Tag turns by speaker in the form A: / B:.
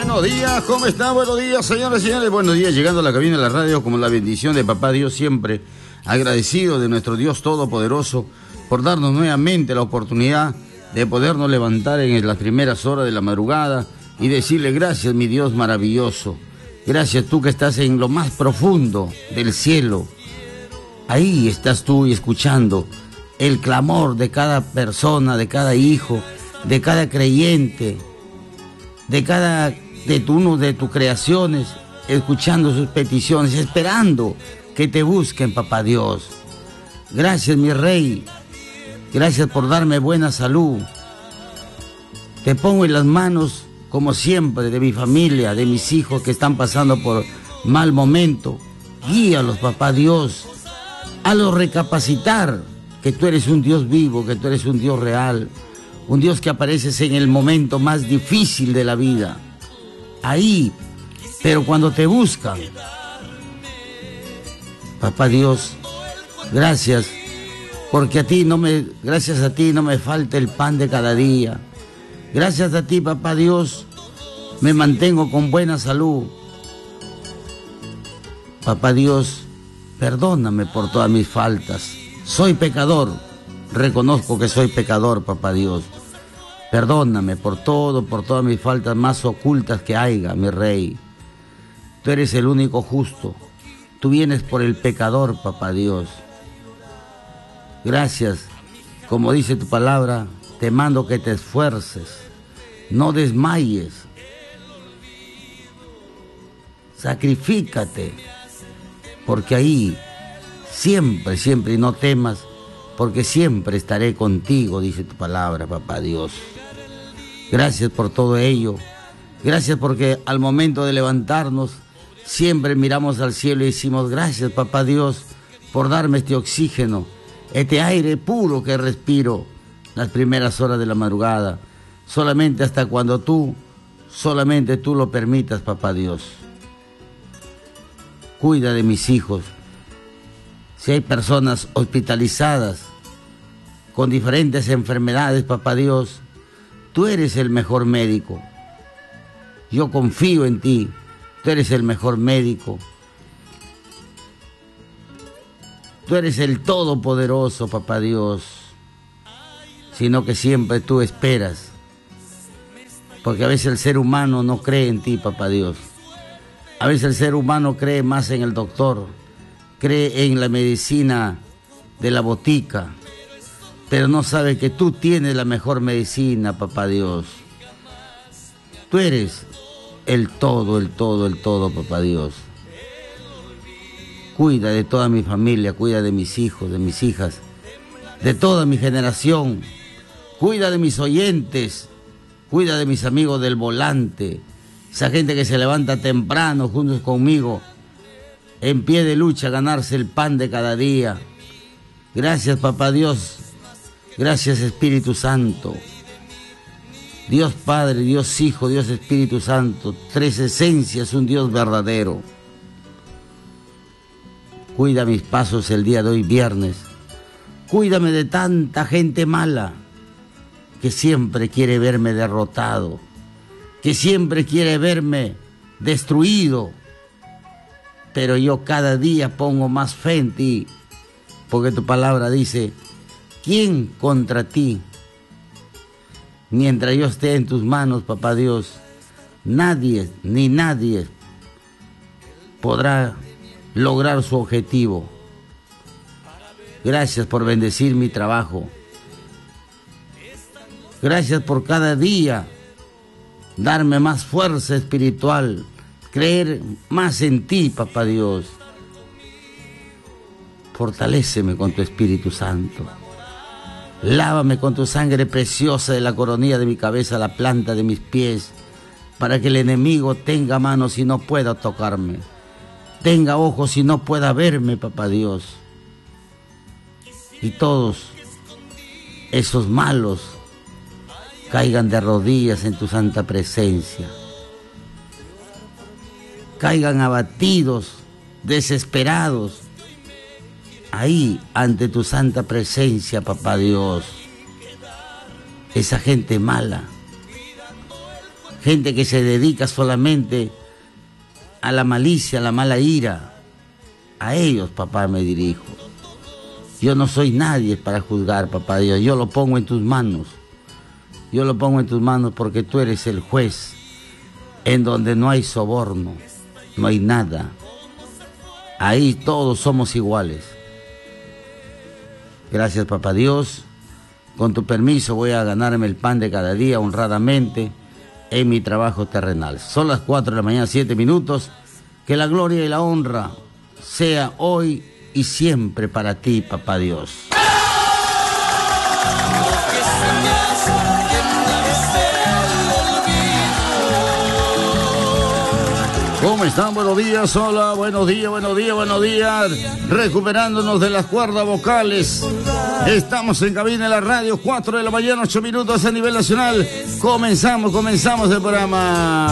A: Buenos días, ¿cómo están? Buenos días, señoras y señores. Buenos días, llegando a la cabina de la radio como la bendición de Papá Dios siempre. Agradecido de nuestro Dios Todopoderoso por darnos nuevamente la oportunidad de podernos levantar en las primeras horas de la madrugada y decirle gracias, mi Dios maravilloso. Gracias tú que estás en lo más profundo del cielo. Ahí estás tú escuchando el clamor de cada persona, de cada hijo, de cada creyente, de uno de tus creaciones, escuchando sus peticiones, esperando que te busquen, Papá Dios. Gracias, mi Rey. Gracias por darme buena salud. Te pongo en las manos, como siempre, de mi familia, de mis hijos que están pasando por mal momento. Guíalos, Papá Dios. Hazlos recapacitar que tú eres un Dios vivo, que tú eres un Dios real, un Dios que apareces en el momento más difícil de la vida. Ahí, pero cuando te buscan, Papá Dios, gracias, porque gracias a ti no me falta el pan de cada día. Gracias a ti, Papá Dios, me mantengo con buena salud. Papá Dios, perdóname por todas mis faltas. Soy pecador, reconozco que soy pecador, Papá Dios. Perdóname por todas mis faltas más ocultas que haya, mi Rey. Tú eres el único justo. Tú vienes por el pecador, Papá Dios. Gracias. Como dice tu palabra, te mando que te esfuerces. No desmayes. Sacrifícate. Porque ahí, siempre, y no temas, porque siempre estaré contigo, dice tu palabra, Papá Dios. Gracias por todo ello. Gracias porque al momento de levantarnos, siempre miramos al cielo y decimos, gracias, Papá Dios, por darme este oxígeno, este aire puro que respiro las primeras horas de la madrugada, solamente hasta cuando solamente tú lo permitas, Papá Dios. Cuida de mis hijos. Si hay personas hospitalizadas con diferentes enfermedades, Papá Dios, tú eres el mejor médico. Yo confío en ti. Tú eres el mejor médico. Tú eres el todopoderoso, Papá Dios. Sino que siempre tú esperas. Porque a veces el ser humano no cree en ti, Papá Dios. A veces el ser humano cree más en el doctor, cree en la medicina de la botica, pero no sabe que tú tienes la mejor medicina, Papá Dios. Tú eres el todo, Papá Dios. Cuida de toda mi familia, cuida de mis hijos, de mis hijas, de toda mi generación. Cuida de mis oyentes, cuida de mis amigos del volante, esa gente que se levanta temprano juntos conmigo, en pie de lucha, a ganarse el pan de cada día. Gracias, Papá Dios. Gracias, Espíritu Santo. Dios Padre, Dios Hijo, Dios Espíritu Santo. Tres esencias, un Dios verdadero. Cuida mis pasos el día de hoy, viernes. Cuídame de tanta gente mala que siempre quiere verme derrotado, que siempre quiere verme destruido. Pero yo cada día pongo más fe en ti, porque tu palabra dice, ¿quién contra ti? Mientras yo esté en tus manos, Papá Dios, nadie podrá lograr su objetivo. Gracias por bendecir mi trabajo. Gracias por cada día darme más fuerza espiritual, creer más en ti, Papá Dios. Fortaléceme con tu Espíritu Santo. Lávame con tu sangre preciosa de la coronilla de mi cabeza a la planta de mis pies, para que el enemigo tenga manos y no pueda tocarme, tenga ojos y no pueda verme, Papá Dios. Y todos esos malos caigan de rodillas en tu santa presencia. Caigan abatidos, desesperados, ahí ante tu santa presencia, Papá Dios. Esa gente mala, gente que se dedica solamente a la malicia, a la mala ira. A ellos, papá, me dirijo. Yo no soy nadie para juzgar, papá Dios. Yo lo pongo en tus manos. Yo lo pongo en tus manos porque tú eres el juez, en donde no hay soborno, no hay nada. Ahí todos somos iguales. Gracias, papá Dios. Con tu permiso voy a ganarme el pan de cada día honradamente en mi trabajo terrenal. Son las 4 de la mañana, 7 minutos. Que la gloria y la honra sea hoy y siempre para ti, papá Dios. ¿Cómo están? Buenos días, hola, buenos días, buenos días, buenos días. Recuperándonos de las cuerdas vocales. Estamos en cabina de la radio, 4 de la mañana, 8 minutos a nivel nacional. Comenzamos el programa.